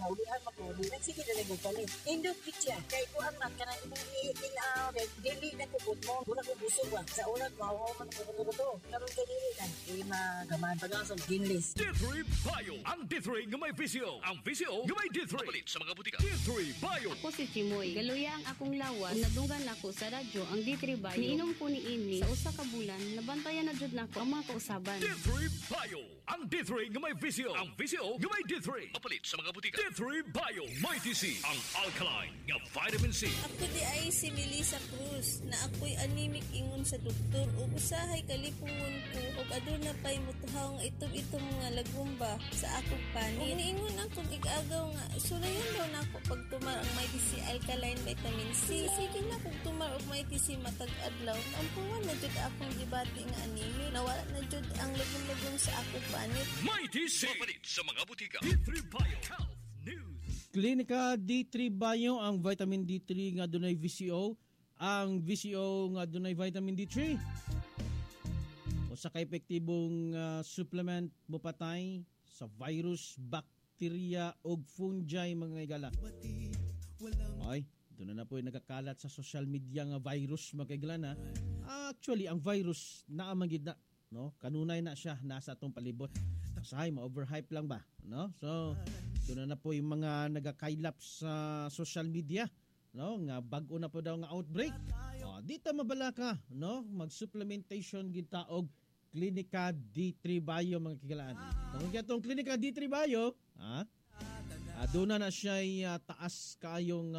maulihan makuli. Nagsige na lang palit. Indot kitya. Kay ko ang kanang imong iitin dili na kubot mo. Wala ko busog ba. Sa ulat mo man ko to. Karon kay dili na. Magaman pagasong ginlis. D3 Bio. Ang D3 nga may visyo. Ang visyo nga may D3. Papalit sa mga butika. D3 Bio. Ako si Chimoy. Galuya ang akong lawas. Nadunggan ako sa radyo ang D3 Bio. Niinom ko ni ini sa usa ka bulan. Nabantayan na jud nako ang mga kausaban. D3 Bio. Ang D3 nga may visyo. Ang visyo nga may D3. Papalit sa mga butika. D3 Bio. May TC. Ang alkaline nga vitamin C. Ako di ay si Melissa Cruz na ako'y anemic ingon sa doktor ug usahay kalipungon ko ug aduna pay mutuhaw nga itong mga lagumba sa akong panin. Niingon akong igagaw nga sulayan daw nako pag tumar ang may TC alkaline vitamin C. Sige na kung tumar og may TC matag adlaw. Ampuan na jud akong dibati nga anemic. Nawala na jud ang lagum-lagum sa akong panin. May TC. Papalit sa mga butika. D3 Bio. Health News. Klinika D3 Bio ang vitamin D3 nga dunay VCO, ang VCO nga dunay vitamin D3. Usa ka epektibong supplement mopatay sa virus, bacteria ug fungi mga igala. Ay, doon na po yung nagkakalat sa social media nga virus mga igala na. Actually, ang virus naamagid na, no? Kanunay na siya nasa atong palibot. Sahay, ma-overhype lang ba? No? So, doon na po yung mga nagakailap sa social media, no? Nga bago na po daw nga outbreak. Dito mabala ka, no? Mag-supplementation kita og Klinika D3 Bio mga kigalaan. Kung itong Klinika D3 Bio, doon na siya taas kayong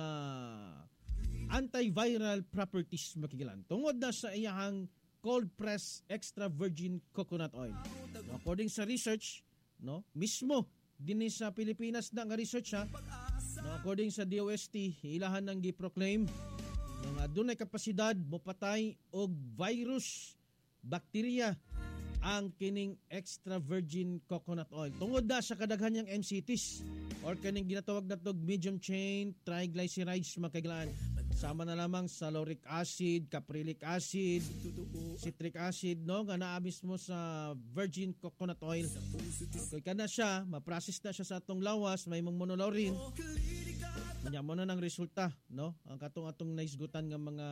antiviral properties mga kigalaan. Tungod na sa iyang cold press extra virgin coconut oil. According sa research, no, mismo din sa Pilipinas na nga research no, according sa DOST, ilahan nang gi-proclaim nga dunay kapasidad mopatay og virus, bacteria ang kining extra virgin coconut oil. Tungod na sa kadaghan niyang MCTs or kining ginatawag na tog medium chain triglycerides makailan. Sama na lamang sa lauric acid, caprylic acid, citric acid, no, nga naa mismo sa virgin coconut oil. Kaya na siya, ma-process na siya sa atong lawas, may mong monolaurin. Kanya mo na ng resulta, no? Ang atong naisgutan nga mga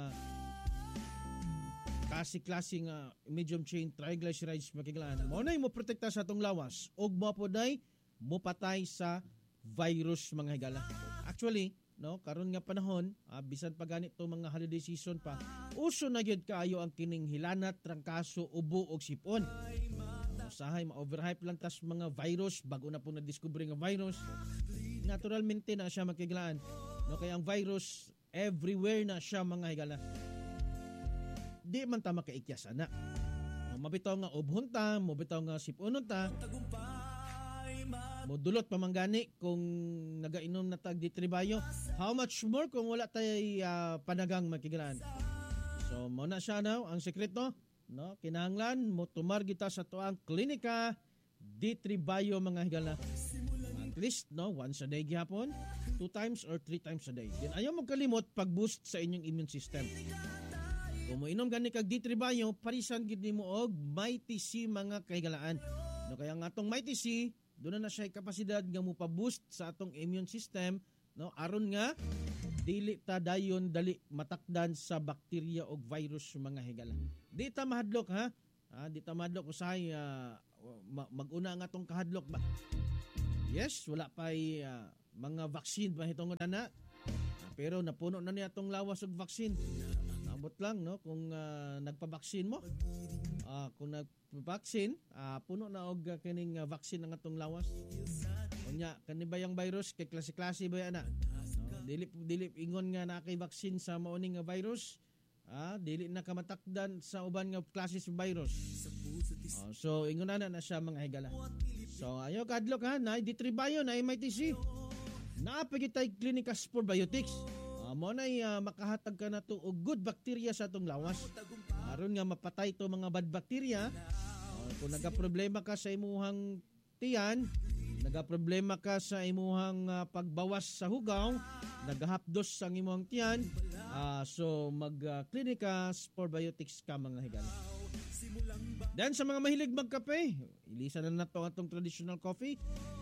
klase-klase nga medium chain triglycerides makiglaan. Mo na mo protekta sa atong lawas ug mo poday mo patay sa virus mga higala. Actually, no, karon nga panahon, bisan pa ganito mga holiday season pa, uso na gyud kaayo ang kining hilanat, trangkaso, ubo ug sipon. Usahay ma-overhype lang tas mga virus bago na po na-discover nga virus. Naturalmente na siya makiglaan. No, kaya ang virus everywhere na siya mga higala. Di man ta makaikyasan na. Mabitaw nga ubhon ta, mabitaw nga sipunon ta. Modulot pamanggani kung nagainom na tag D3 Bio. How much more kung wala tay panagang makigalaan. So mo na siya now ang sekreto, no? Kinahanglan mo tumar kita sa tuang Klinika D3 Bio mga higala. At least no, once a day gihapon, 2 times or 3 times a day. Then ayaw mo kalimot pag-boost sa inyong immune system. Kung mo inom gani kag D3 Bio, parisan gid nimo og Mighty C mga kahigalaan. No, kaya nga atong Mighty C, doon na siya kapasidad nga mo pa-boost sa atong immune system, no, aron nga dili ta dayon dali matakdan sa bakterya o virus mga higala. Di ta mahadlok ha? Di ta mahadlok usahay mag-una nga atong kahadlok ba. Yes, wala pa'y mga vaccine ba hitong na. Pero napuno na niya atong lawas og vaccine. Nabot lang no kung nagpa-vaccine mo. Kung nagpa-vaccine, puno na og kining vaccine ang atong lawas. Unya kani ba yang virus kay klase-klase ba yana? No, dili ingon nga na kay vaccine sa mauni nga virus. Dili na kamatakdan sa uban nga klase sa virus. So ingon na siya mga higala. So ayo kadlok ha, na D3 Bio na MITC. Naapagitay Klinika Spore Biotics. Mo nay makahatag ka na to og good bacteria sa atong lawas. Aron nga mapatay to mga bad bacteria. Kung nagaproblema ka sa imuhang tiyan, nagaproblema ka sa imuhang pagbawas sa hugaw, nagahapdos sa imuhang tiyan, so mag-Klinika Spore Biotics ka mga higala. Then sa mga mahilig magkape, ilisan na nato atong traditional coffee.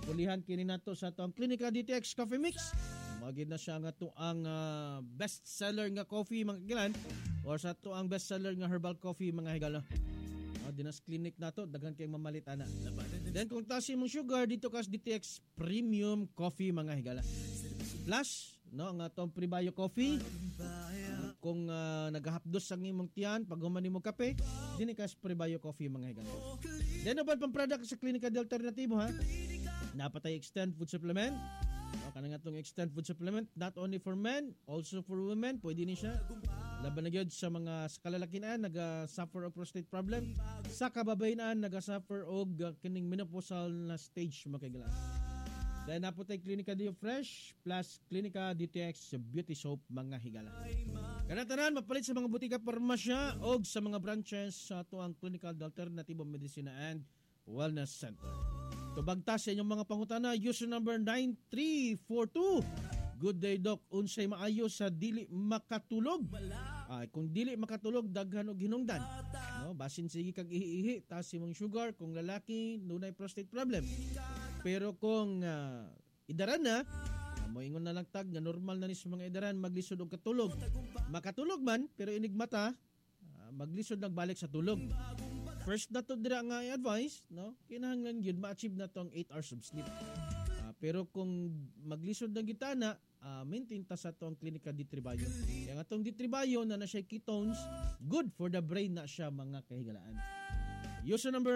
pulihan kini nato sa atong Clinica DTX Coffee Mix. Magid na siya nga to ang best seller nga coffee mga higalan or sa to ang best seller nga herbal coffee mga higala. Dinas clinic nato daghan kay mamalit ana. Then kung taas imong sugar dito kas DTX Premium Coffee mga higala. Plus no ang atong Prebio Coffee. Kung naghahapdos ang imong tiyan pag human nimo kape, dinhi kas Prebio Coffee mga higala. Then uban pang product sa Clinica de Alternativo ha. Napatay Extend Food Supplement. Kanang atong Extend Food Supplement not only for men, also for women, pwede ni siya. Laban na gyud sa mga sa kalalakian naga-suffer og prostate problem, sa kababayenan naga-suffer og kining menopausal na stage mga kaigalan. Then naputay Clinica Dio Fresh plus Clinica DTX Beauty Soap mga higala. Kanatanan mapalit sa mga butika parmasya og sa mga branches sa tuang Clinical Alternative Medicine and Wellness Center. Tubagtas sa inyong mga pangutana, user number 9342. Good day, Doc. Unsay maayo sa dili makatulog? Kung dili makatulog, daghan og hinungdan. No, basin sige kag ihi-ihi, taas imong sugar kung lalaki, dunay prostate problem. Pero kung idaran na, moingon na lang tag nga normal na ni sa mga idaran maglisod og katulog. Makatulog man pero inig mata, maglisod nagbalik sa tulog. First na to dira nga i-advise, no? Kinahanglan gyud ma-achieve na tong 8 hours of sleep. Pero kung maglisod na gitana, maintain ta sa tong Clinica D-Tribayo. Kaya nga tong D-Tribayo na siya ketones, good for the brain na siya mga kahigalaan. User number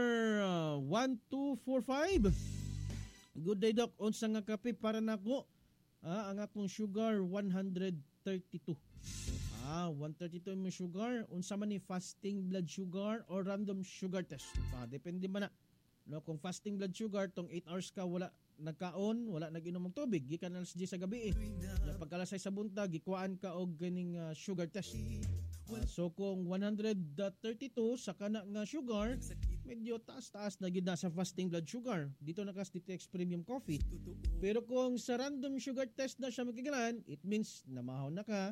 1245. Good day, Doc. Unsa nga kape para nako? Ang akong sugar 132. 132 yung sugar. Unsa man ni fasting blood sugar or random sugar test. Depende man na. No, kung fasting blood sugar, tong 8 hours ka wala nagkaon, wala naginom ng tubig, gikan alas 10 sa gabi. Pagkalasay sa buntag, gikuan ka og ganing sugar test. So kung 132 sa kana nga sugar, medyo taas-taas na gid na sa fasting blood sugar. Dito na kas DTX Premium Coffee. Pero kung sa random sugar test na siya magigalan, it means namahaw na ka.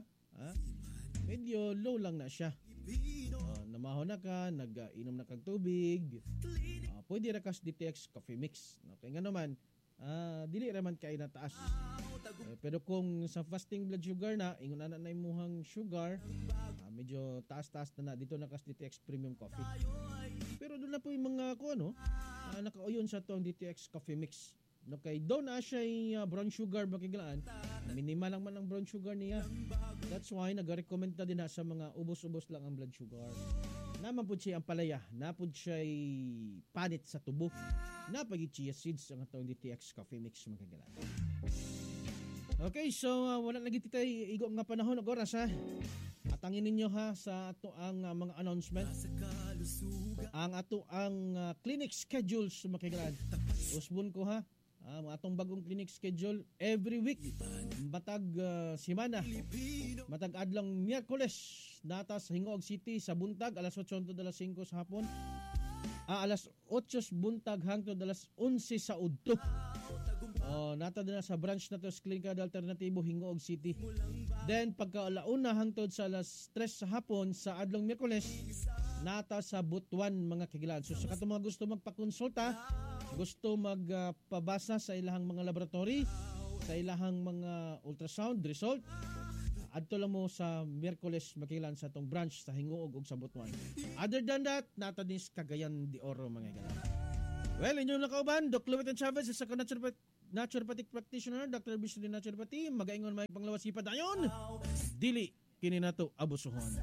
Medyo low lang na siya. Namahon na ka, nag-inom na kang tubig. Pwede ra kas DTX Coffee Mix. Okay nga naman, dili raman kay na taas. Pero kung sa fasting blood sugar na, ingon na imuhang sugar, medyo taas-taas na dito na kas DTX Premium Coffee. Pero doon na po yung mga nakauyon sa tong DTX Coffee Mix. No, kay doon na siya brown sugar makigalaan. Minimal lang man ang brown sugar niya. That's why nag-recommend na din na sa mga ubos-ubos lang ang blood sugar. Naman po siya ang palaya. Napod siya panit sa tubo. Napagit chia seeds ang atong DTX Coffee Mix makigalaan. Okay, so wala lagi tayo igo nga panahon og oras ha. Atangin ninyo ha sa ato ang mga announcement. Ang ato ang clinic schedules makigalaan. Usbon ko ha. Atong bagong clinic schedule every week matag semana matag adlang Miyerkules nata sa Hingoog City sa buntag alas 8 hangtod alas 5 sa hapon alas 8 buntag hangtod alas 11 sa udto nata din sa branch na to sa Clinica de Alternativo Hingoog City. Then pagka alauna hangtod sa alas 3 sa hapon sa adlang Miyerkules nata sa Butuan mga kagilan. So sa katong mga gusto magpakonsulta, gusto magpabasa sa ilahang mga laboratory, sa ilahang mga ultrasound result, adto lang mo sa Miyerkules makilan sa tong branch sa Hingoog ug sa Butuan. Other than that, nata din sa Cagayan de Oro mga kagilan. Well, inyong nakauban, Doc Luitan Chavez, sa naturopathic practitioner, Dr. Bishri Naturopathy, magaingon may panglawasipan dayon. Dili kini nato abusuhon.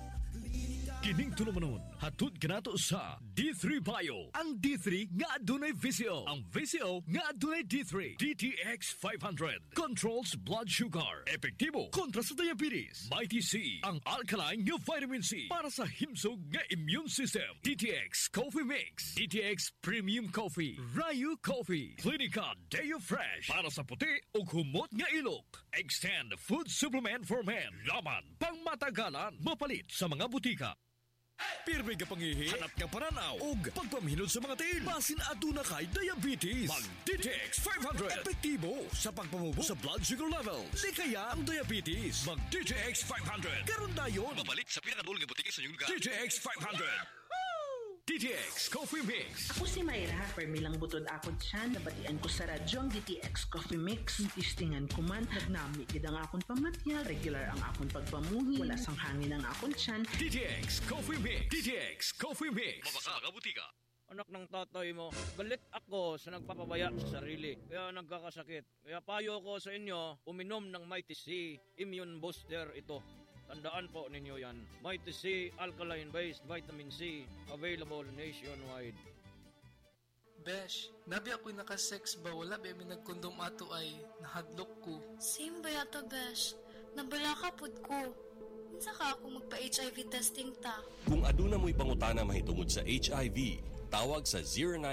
Kining tulumanon, hatod kanato sa D3 Bio. Ang D3 nga adunay VCO. Ang VCO nga adunay D3. DTX 500. Controls blood sugar. Epektibo kontra sa diabetes. Mighty C. Ang alkaline nga vitamin C. Para sa himsog nga immune system. DTX Coffee Mix. DTX Premium Coffee. Rayu Coffee. Clinica Deo Fresh. Para sa puti o humot nga ilok. Extend Food Supplement for Men. Laman pang matagalan. Mapalit sa mga butika. Pirmi ka pangihi, hanap ka paranaw, ug pagpamhinod sa mga tiil. Basin aduna kay diabetes. Mag DTX 500. Epektibo sa pagpamubo sa blood sugar levels. Di kaya ang diabetes. Mag DTX 500. Karon dayon. Mabalit sa pinakadulong nga butika sa inyong lugar. DTX 500. DTX Coffee Mix. Ako si Mayra, permilang butod ako dyan, nabatian ko sa radyo ang DTX Coffee Mix. Tistingan ko man, nagnami gid ang akong pamatyal, regular ang akong pagpamuhi, wala sang hangin ang akong tiyan. DTX Coffee Mix. DTX Coffee Mix. Mabasa mga butika. Anak ng tatay mo, galit ako sa nagpapabaya sa sarili. Kaya nagkakasakit. Kaya payo ko sa inyo, uminom ng Mighty C Immune Booster ito. Tandaan po ninyo yan. Mighty C Alkaline-based Vitamin C. Available nationwide. Besh, nabi ako'y nakasex ba? Wala ba may nagkondom ato ay nahadlok ko. Same ba yato, Besh? Nabala ka pud ko. Unsa ka ako magpa-HIV testing ta? Kung aduna mo'y pangutana mahitungod sa HIV, tawag sa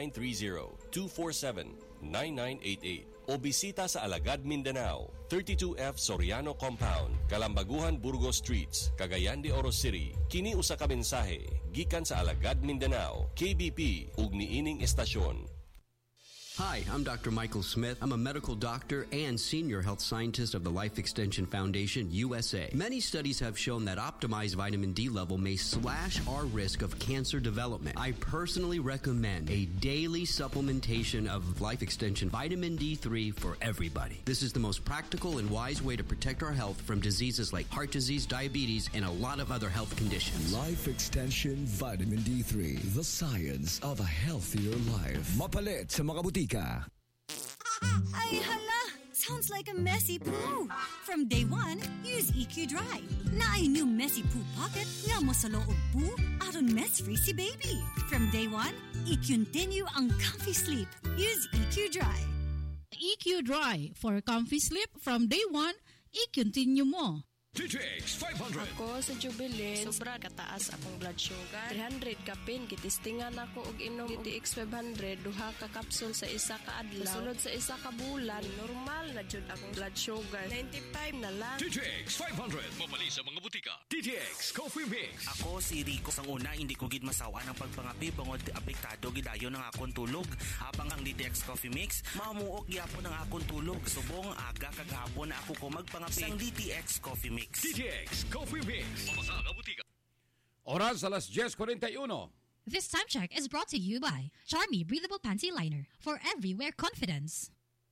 0930-247-9988 o bisita sa Alagad, Mindanao, 32F Soriano Compound, Kalambaguhan, Burgos Streets, Cagayan de Oro City. Kini usa ka mensahe gikan sa Alagad, Mindanao, KBP ug niining estasyon. Hi, I'm Dr. Michael Smith. I'm a medical doctor and senior health scientist of the Life Extension Foundation, USA. Many studies have shown that optimized vitamin D level may slash our risk of cancer development. I personally recommend a daily supplementation of Life Extension Vitamin D3 for everybody. This is the most practical and wise way to protect our health from diseases like heart disease, diabetes, and a lot of other health conditions. Life Extension Vitamin D3, the science of a healthier life. Mapalit sa mga butika. Ay, hala! Sounds like a messy poo. From day one, use EQ Dry. Na ay new messy poo pocket nga mo sa loob poo aron mess-free si baby. From day one, i-continue ang comfy sleep. Use EQ Dry. EQ Dry for comfy sleep from day one, i-continue mo. DTX 500. Ako sa Jubilee, sobra kataas akong blood sugar. 300 kapin, kitistingan ako og inom DTX 500, duha ka kapsul sa isa ka adlaw. Sunod sa isa ka bulan, normal na jud akong blood sugar. 95 na lang. DTX 500. Mabali sa mga butika. DTX Coffee Mix. Ako si Rico sang una, hindi ko gid masawa ng pagpangapi bangod apektado gidayon ng akong tulog. Habang ang DTX Coffee Mix, mamuok gyapon ang akong tulog. Subong aga kagahapon na ako ko magpangapi sang DTX Coffee Mix. DTX Coffee Mix. Mabasa ang butika. Oras alas 10:41. This time check is brought to you by Charmy Breathable Panty Liner for everywhere confidence.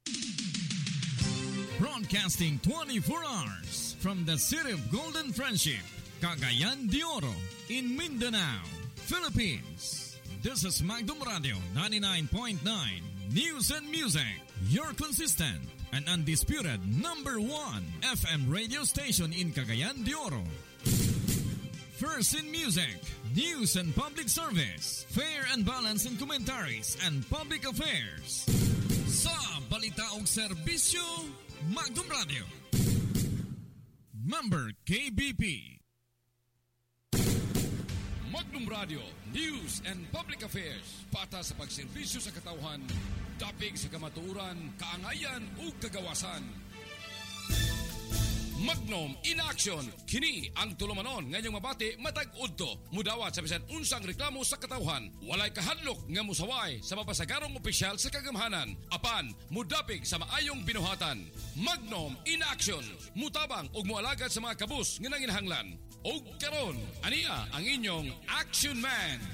Broadcasting 24 hours from the city of Golden Friendship, Cagayan de Oro, in Mindanao, Philippines. This is Magdum Radio 99.9 News and Music, your consistent and undisputed number 1 FM radio station in Cagayan de Oro. First in music, news and public service, fair and balanced in commentaries and public affairs. Sa balita og serbisyo, Magdum Radio. Member KBP. Magnum Radio, News and Public Affairs. Pata sa pagserbisyo sa katawhan, dapig sa kamatuoran, kaangayan ug kagawasan. Magnum in action. Kini ang tulumanon ngayong mabati matag udto. Mudawat sa bisan unsang reklamo sa katawhan. Walay kahadlok nga musaway sa mapasagarong opisyal sa kagamhanan. Apan mudapig sa maayong binuhatan. Magnum in action. Mutabang ug moalagad sa mga kabus nga nanginahanglan. Og karon, ania ang inyong Action Man.